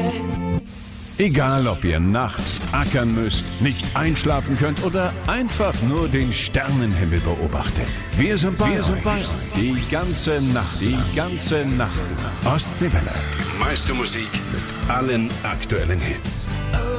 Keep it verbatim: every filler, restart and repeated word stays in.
Egal, ob ihr nachts ackern müsst, nicht einschlafen könnt oder einfach nur den Sternenhimmel beobachtet. Wir sind bei, Wir sind bei euch. Die ganze Nacht. Die ganze Nacht. Ostseewelle. Die meiste Musik mit allen aktuellen Hits.